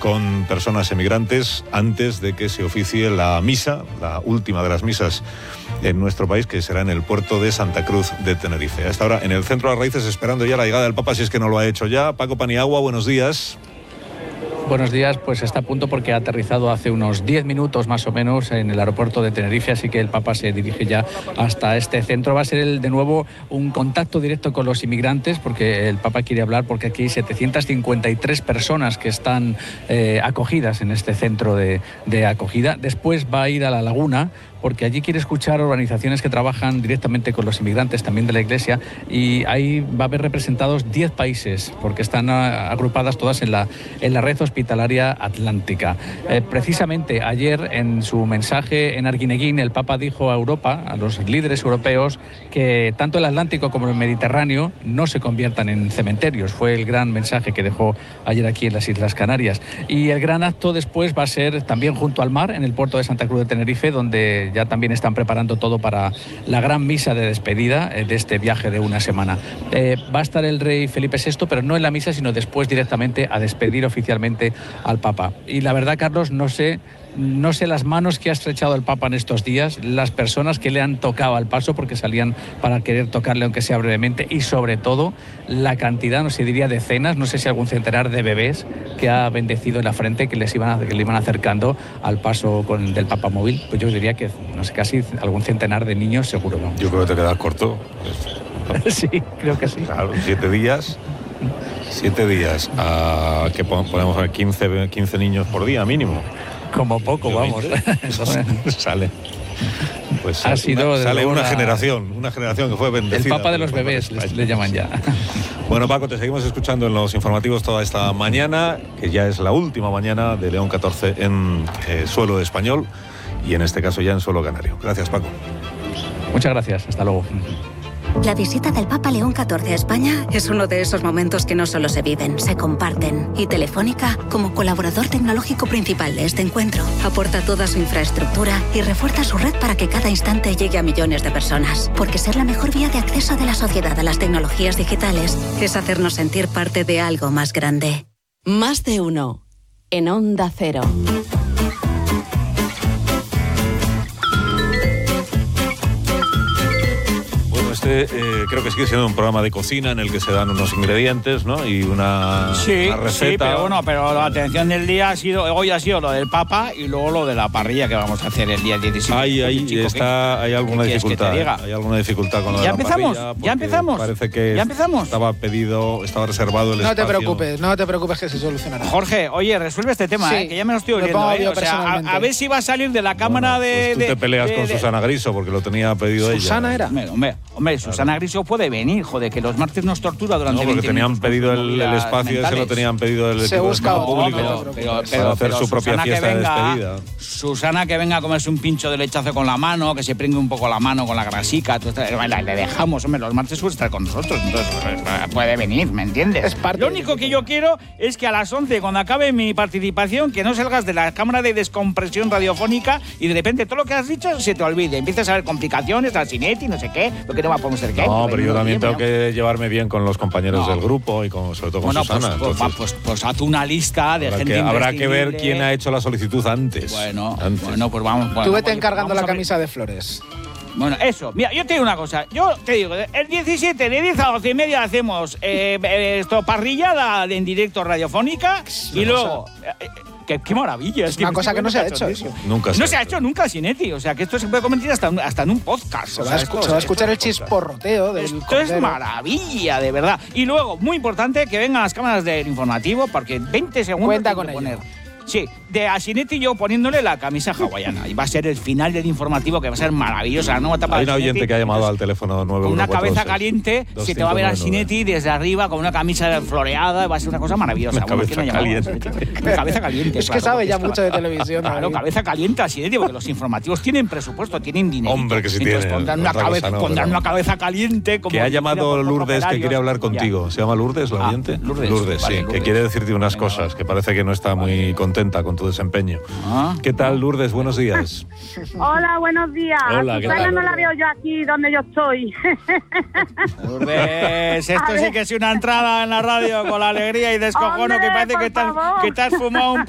con personas emigrantes antes de que se oficie la misa, la última de las misas en nuestro país, que será en el puerto de Santa Cruz de Tenerife. A esta hora en el Centro de las Raíces, esperando ya la llegada del Papa, si es que no lo ha hecho ya. Paco Paniagua, buenos días. Buenos días, pues está a punto porque ha aterrizado hace unos 10 minutos más o menos en el aeropuerto de Tenerife, así que el Papa se dirige ya hasta este centro. Va a ser de nuevo un contacto directo con los inmigrantes, porque el Papa quiere hablar, porque aquí hay 753 personas que están acogidas en este centro de acogida. Después va a ir a La Laguna, porque allí quiere escuchar organizaciones que trabajan directamente con los inmigrantes, también de la Iglesia, y ahí va a haber representados 10 países, porque están agrupadas todas en la red hospitalaria atlántica. Precisamente ayer, en su mensaje en Arguineguín, el Papa dijo a Europa, a los líderes europeos, que tanto el Atlántico como el Mediterráneo no se conviertan en cementerios. Fue el gran mensaje que dejó ayer aquí en las Islas Canarias. Y el gran acto después va a ser también junto al mar, en el puerto de Santa Cruz de Tenerife, donde ya también están preparando todo para la gran misa de despedida de este viaje de una semana. Va a estar el rey Felipe VI, pero no en la misa, sino después directamente a despedir oficialmente al Papa. Y la verdad, Carlos, no sé las manos que ha estrechado el Papa en estos días, las personas que le han tocado al paso porque salían para querer tocarle aunque sea brevemente, y sobre todo la cantidad, no sé, diría decenas, no sé si algún centenar de bebés que ha bendecido en la frente, que le iban acercando al paso del Papa móvil. Pues yo diría que, no sé, casi algún centenar de niños seguro, ¿no? Yo creo que te quedas corto. Sí, creo que sí. Claro, 7 días. 7 días. ¿Qué podemos ver? 15 niños por día mínimo. Como poco, vamos. Sale. Pues sale una generación que fue bendecida. El Papa de los bebés, le llaman ya. Bueno, Paco, te seguimos escuchando en los informativos toda esta mañana, que ya es la última mañana de León XIV en suelo español y en este caso ya en suelo canario. Gracias, Paco. Muchas gracias, hasta luego. La visita del Papa León XIV a España es uno de esos momentos que no solo se viven, se comparten. Y Telefónica, como colaborador tecnológico principal de este encuentro, aporta toda su infraestructura y refuerza su red para que cada instante llegue a millones de personas. Porque ser la mejor vía de acceso de la sociedad a las tecnologías digitales es hacernos sentir parte de algo más grande. Más de uno, en Onda Cero. Creo que sigue siendo un programa de cocina en el que se dan unos ingredientes, ¿no? Y una receta. Sí, pero la atención del día hoy ha sido lo del Papa y luego lo de la parrilla que vamos a hacer el día 17. Hay alguna dificultad. Hay alguna dificultad con lo de la parrilla. ¿Ya empezamos? Parece que estaba reservado el espacio. No te preocupes que se solucionará. Jorge, oye, resuelve este tema, que ya me lo estoy oliendo. A ver si va a salir de la cámara pues tú te peleas con Susana Griso porque lo tenía pedido ella. ¿Susana era? Hombre, Susana Griso puede venir, joder, que los martes nos tortura durante 20 porque tenían pedido el espacio, ese lo tenían pedido el equipo de Espacio Público para hacer su propia fiesta de despedida. Susana que venga a comerse un pincho de lechazo con la mano, que se pringue un poco la mano con la grasica, le dejamos, hombre, los martes suele estar con nosotros, entonces puede venir, ¿me entiendes? Lo único que yo quiero es que a las 11, cuando acabe mi participación, que no salgas de la cámara de descompresión radiofónica y de repente todo lo que has dicho se te olvide, empiezas a ver complicaciones, al Sinetti, no sé qué, lo que no va a poder ser qué. No, pero yo también tengo que llevarme bien con los compaños del grupo y sobre todo con Susana. Pues haz una lista de gente. Habrá que ver quién ha hecho la solicitud antes. Bueno, pues vamos. Tú vete encargando la camisa de flores. Bueno, eso. Mira, yo te digo una cosa. Yo te digo, el 17 de 10 a 12:30 hacemos parrillada en directo radiofónica y luego... Qué maravilla. Es una cosa que no se ha hecho. Nunca se ha hecho nunca, Sinetti. O sea, que esto se puede convertir hasta en un podcast. Se va a escuchar el chisporroteo del Esto es maravilla, de verdad. Y luego, muy importante, que vengan las cámaras del informativo, porque 20 segundos... Cuenta con ello. Sí, de Asinetti yo poniéndole la camisa hawaiana. Y va a ser el final del informativo, que va a ser maravillosa. La nueva etapa. Hay un oyente que ha llamado al teléfono 914. Con una cabeza caliente, se te va a ver a Asinetti desde arriba con una camisa floreada. Va a ser una cosa maravillosa. Una cabeza caliente. Cabeza caliente. Es que sabe ya mucho de televisión. Claro, cabeza caliente Asinetti, porque los informativos tienen presupuesto, tienen dinero. Hombre, que sí tienen. Pondrán una cabeza caliente. Como que ha llamado Lourdes, que quiere hablar contigo. ¿Se llama Lourdes, la oyente? Lourdes, sí, que quiere decirte unas cosas, que parece que no está muy contenta con tu desempeño. ¿Qué tal, Lourdes? Buenos días. Hola, buenos días. Hola, ¿qué tal? No la veo yo aquí donde yo estoy. Lourdes, esto sí que es una entrada en la radio con la alegría y descojono. Hombre, que parece que te has fumado